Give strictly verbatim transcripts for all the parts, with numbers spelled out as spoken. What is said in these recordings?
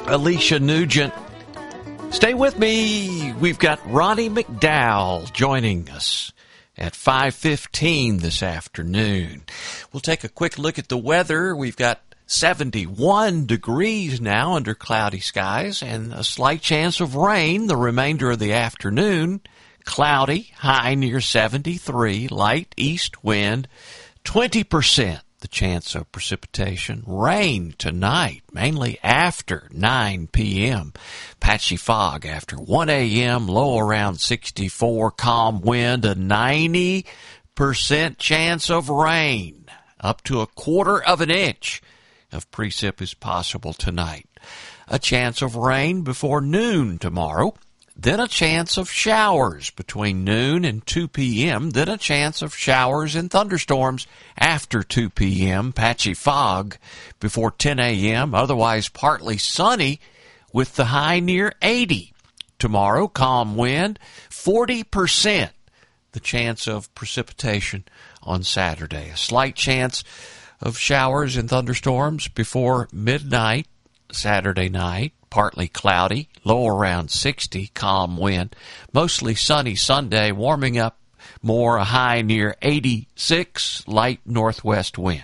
Alicia Nugent. Stay with me. We've got Ronnie McDowell joining us at five fifteen this afternoon. We'll take a quick look at the weather. We've got seventy-one degrees now under cloudy skies and a slight chance of rain the remainder of the afternoon. Cloudy, high near seventy-three, light east wind, twenty percent the chance of precipitation. Rain tonight, mainly after nine p.m. Patchy fog after one a.m., low around sixty-four, calm wind, a ninety percent chance of rain. Up to a quarter of an inch of precip is possible tonight. A chance of rain before noon tomorrow. Then a chance of showers between noon and two p.m., then a chance of showers and thunderstorms after two p.m., patchy fog before ten a.m., otherwise partly sunny with the high near eighty. Tomorrow, calm wind, forty percent the chance of precipitation on Saturday. A slight chance of showers and thunderstorms before midnight Saturday night. Partly cloudy, low around sixty, calm wind. Mostly sunny Sunday, warming up more, a high near eighty-six, light northwest wind.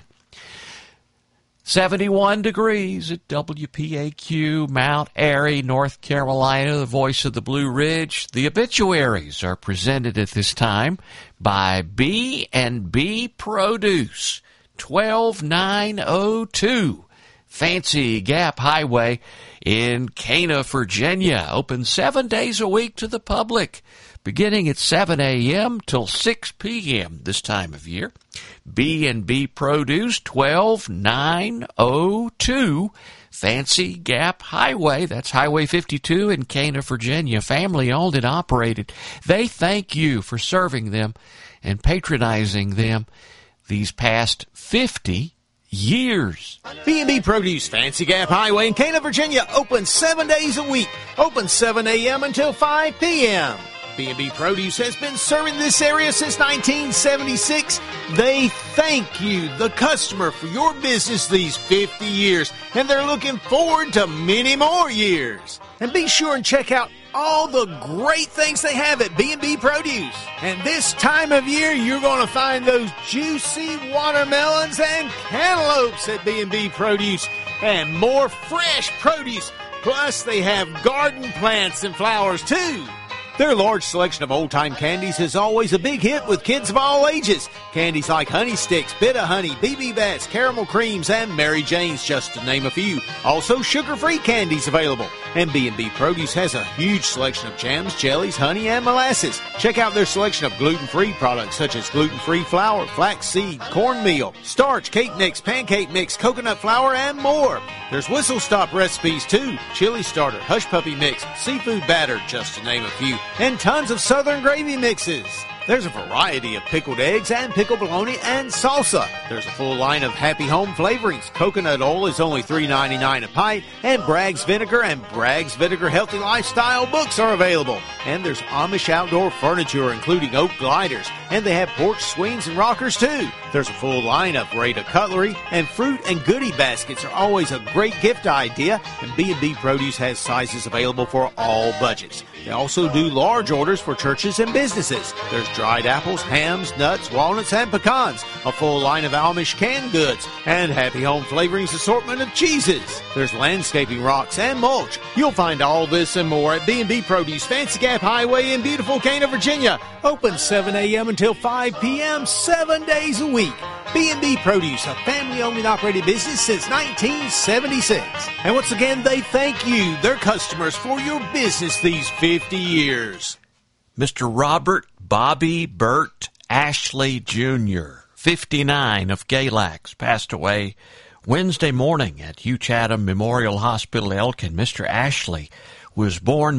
seventy-one degrees at W P A Q, Mount Airy, North Carolina, the voice of the Blue Ridge. The obituaries are presented at this time by B and B Produce, twelve nine oh two Fancy Gap Highway in Cana, Virginia. Open seven days a week to the public, beginning at seven a.m. till six p.m. this time of year. B and B Produce, twelve nine oh two Fancy Gap Highway. That's Highway fifty-two in Cana, Virginia. Family owned and operated. They thank you for serving them and patronizing them these past fifty years. B and B Produce, Fancy Gap Highway in Cana, Virginia, open seven days a week. Open seven a.m. until five p.m. B and B Produce has been serving this area since nineteen seventy-six. They thank you, the customer, for your business these fifty years, and they're looking forward to many more years. And be sure and check out all the great things they have at B and B Produce. And this time of year, you're going to find those juicy watermelons and cantaloupes at B and B Produce, and more fresh produce. Plus, they have garden plants and flowers, too. Their large selection of old-time candies is always a big hit with kids of all ages. Candies like Honey Sticks, Bit-O-Honey, B B Bats, Caramel Creams, and Mary Jane's, just to name a few. Also, sugar-free candies available. And B and B Produce has a huge selection of jams, jellies, honey, and molasses. Check out their selection of gluten-free products such as gluten-free flour, flaxseed, cornmeal, starch, cake mix, pancake mix, coconut flour, and more. There's whistle stop recipes, too. Chili starter, hush puppy mix, seafood batter, just to name a few. And tons of southern gravy mixes. There's a variety of pickled eggs and pickled bologna and salsa. There's a full line of Happy Home flavorings. Coconut oil is only three ninety-nine a pint, and Bragg's Vinegar and Bragg's Vinegar Healthy Lifestyle books are available. And there's Amish outdoor furniture, including oak gliders, and they have porch swings and rockers too. There's a full line of Rada cutlery, and fruit and goodie baskets are always a great gift idea, and B and B Produce has sizes available for all budgets. They also do large orders for churches and businesses. There's dried apples, hams, nuts, walnuts, and pecans, a full line of Amish canned goods, and Happy Home Flavorings assortment of cheeses. There's landscaping rocks and mulch. You'll find all this and more at B and B Produce, Fancy Gap Highway in beautiful Cana, Virginia. Open seven a.m. until five p.m., seven days a week. B and B Produce, a family-owned and operated business since nineteen seventy-six. And once again, they thank you, their customers, for your business these fifty years. Mister Robert Bobby Burt Ashley Junior, fifty-nine, of Galax, passed away Wednesday morning at Hugh Chatham Memorial Hospital, Elkin. Mister Ashley was born